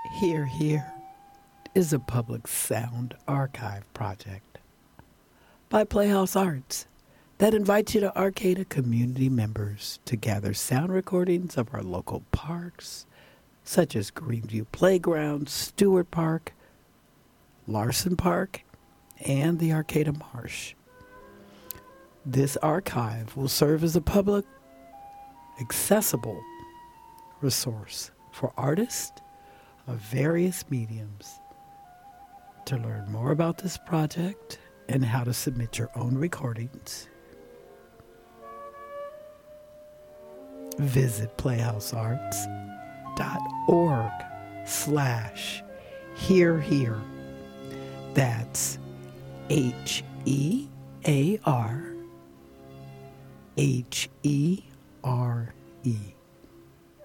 Here is a public sound archive project by Playhouse Arts that invites you to Arcata community members to gather sound recordings of our local parks, such as Greenview Playground, Stewart Park, Larson Park, and the Arcata Marsh. This archive will serve as a public, accessible resource for artists of various mediums. To learn more about this project and how to submit your own recordings, visit playhousearts.org/hearhere. That's HEARHERE.